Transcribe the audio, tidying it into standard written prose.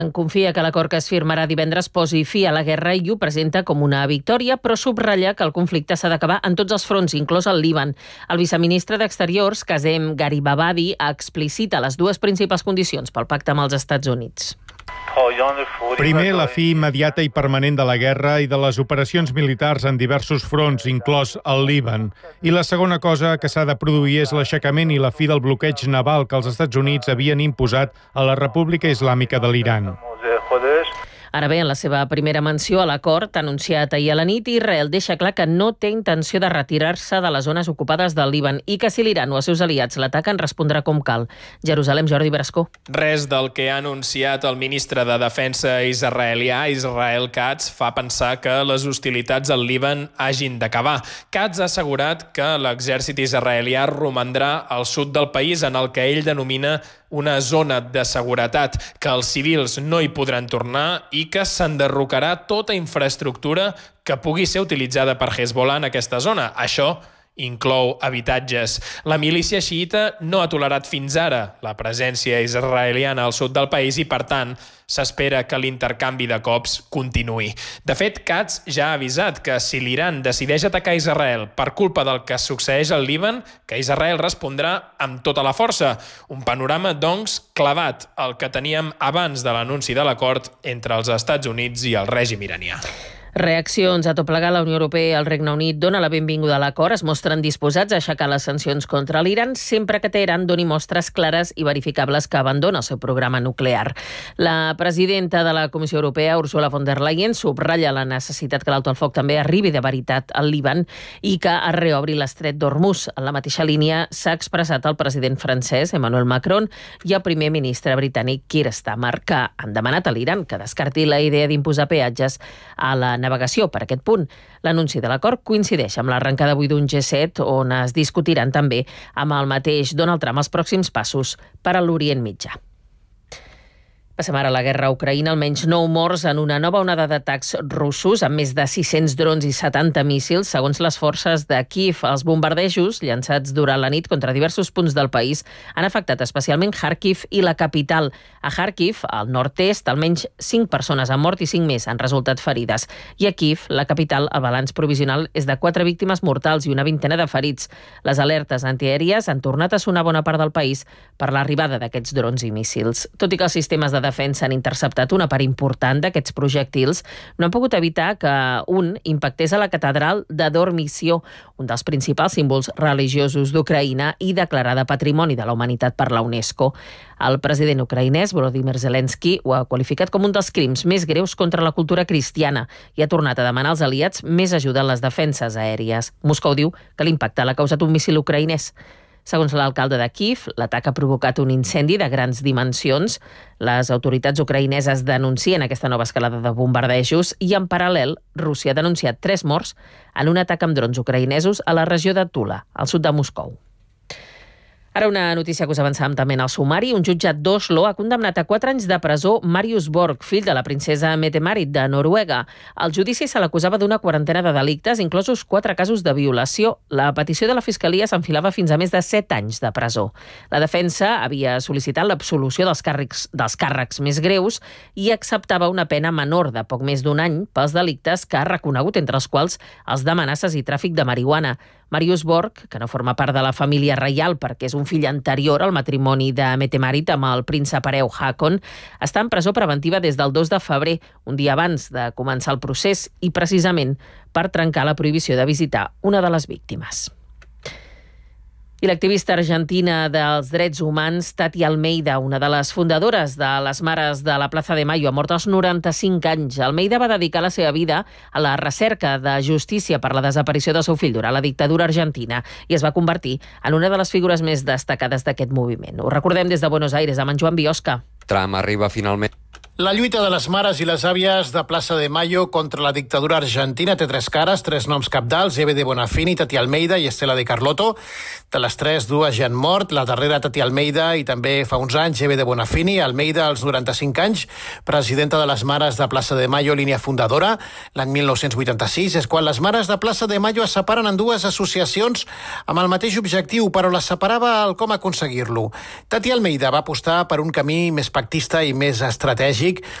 Confia que l'acord que es firmarà divendres posi fi a la guerra i ho presenta com una victòria, però subratlla que el conflicte s'ha d'acabar en tots els fronts, inclòs el Líban. El viceministre d'Exteriors, Kazem Garibabadi, explicita les dues principals condicions pel pacte amb els Estats Units. Primer, la fi immediata i permanent de la guerra i de les operacions militars en diversos fronts, inclòs el Líban. I la segona cosa que s'ha de produir és l'aixecament i la fi del bloqueig naval que els Estats Units havien imposat a la República Islàmica de l'Iran. Ara bé, en la seva primera menció a l'acord, anunciat ahir a la nit, Israel deixa clar que no té intenció de retirar-se de les zones ocupades del Líban i que si l'Iran o els seus aliats l'ataquen respondrà com cal. Jerusalem, Jordi Brascó. Res del que ha anunciat el ministre de Defensa israelià, Israel Katz, fa pensar que les hostilitats al Líban hagin d'acabar. Katz ha assegurat que l'exèrcit israelià romandrà al sud del país, en el que ell denomina una zona de seguretat, que els civils no hi podran tornar i que s'enderrocarà tota infraestructura que pugui ser utilitzada per Hezbollah en aquesta zona. Això inclou habitatges. La milícia xiïta no ha tolerat fins ara la presència israeliana al sud del país i, per tant, s'espera que l'intercanvi de cops continuï. De fet, Katz ja ha avisat que si l'Iran decideix atacar Israel per culpa del que succeeix al Líban, que Israel respondrà amb tota la força. Un panorama, doncs, clavat al que teníem abans de l'anunci de l'acord entre els Estats Units i el règim iranià. Reaccions a tot plegar. La Unió Europea i el Regne Unit dona la benvinguda a l'acord. Es mostren disposats a aixecar les sancions contra l'Iran sempre que Teheran doni mostres clares i verificables que abandona el seu programa nuclear. La presidenta de la Comissió Europea, Ursula von der Leyen, subratlla la necessitat que l'alto al foc també arribi de veritat al Líban i que es reobri l'estret d'Hormuz. En la mateixa línia s'ha expressat el president francès, Emmanuel Macron, i el primer ministre britànic, Keir Starmer, que han demanat a l'Iran que descarti la idea d'imposar peatges a la navegació per aquest punt. L'anunci de l'acord coincideix amb l'arrencada avui d'un G7 on es discutiran també amb el mateix Donald Trump els pròxims passos per a l'Orient Mitjà. Passem ara a la guerra a Ucraïna. Almenys 9 morts en una nova onada d'atacs russos amb més de 600 drons i 70 míssils, segons les forces de Kiev. Els bombardejos llançats durant la nit contra diversos punts del país han afectat especialment Kharkiv i la capital. A Kharkiv, al nord-est, almenys 5 persones han mort i 5 més han resultat ferides. I a Kiev, la capital, el balanç provisional és de 4 víctimes mortals i una vintena de ferits. Les alertes antiaèries han tornat a sonar bona part del país per l'arribada d'aquests drons i míssils. Tot i que els sistemes de defensa han interceptat una part important d'aquests projectils, no han pogut evitar que un impactés a la catedral de Dormissió, un dels principals símbols religiosos d'Ucraïna i declarada Patrimoni de la Humanitat per la UNESCO. El president ucraïnès, Volodymyr Zelensky, ho ha qualificat com un dels crims més greus contra la cultura cristiana i ha tornat a demanar als aliats més ajuda en les defenses aèries. Moscou diu que l'impacte l'ha causat un míssil ucraïnès. Segons l'alcalde de Kiev, l'atac ha provocat un incendi de grans dimensions. Les autoritats ucraïneses denuncien aquesta nova escalada de bombardejos i, en paral·lel, Rússia ha denunciat 3 morts en un atac amb drons ucraïnesos a la regió de Tula, al sud de Moscou. Ara una notícia que us avançàvem també en el sumari. Un jutjat d'Oslo ha condemnat a 4 anys de presó Marius Borg, fill de la princesa Mette-Marit de Noruega. Al judici se l'acusava d'una quarantena de delictes, inclosos 4 casos de violació. La petició de la Fiscalia s'enfilava fins a més de 7 anys de presó. La defensa havia sol·licitat l'absolució dels càrrecs més greus i acceptava una pena menor de poc més d'1 any pels delictes que ha reconegut, entre els quals els d'amenaces i tràfic de marihuana. Marius Borg, que no forma part de la família reial perquè és un fill anterior al matrimoni de Mette-Marit amb el príncep hereu Håkon, està en presó preventiva des del 2 de febrer, un dia abans de començar el procés i precisament per trencar la prohibició de visitar una de les víctimes. I l'activista argentina dels drets humans, Tati Almeida, una de les fundadores de les Mares de la Plaza de Mayo, ha mort als 95 anys. Almeida va dedicar la seva vida a la recerca de justícia per la desaparició del seu fill durant la dictadura argentina i es va convertir en una de les figures més destacades d'aquest moviment. Ho recordem des de Buenos Aires amb en Joan Biosca. Trump arriba finalment. La lluita de les mares i les àvies de Plaça de Mayo contra la dictadura argentina té 3 cares, 3 noms cabdals, Eve de Bonafini, Tati Almeida i Estela de Carlotto. De les 3, 2 ja han mort, la darrera Tati Almeida i també fa uns anys Eve de Bonafini, Almeida als 95 anys, presidenta de les Mares de Plaça de Mayo, línia fundadora. L'any 1986 és quan les Mares de Plaça de Mayo es separen en 2 associacions amb el mateix objectiu, però les separava el com aconseguir-lo. Tati Almeida va apostar per un camí més pactista i més estratègic, polític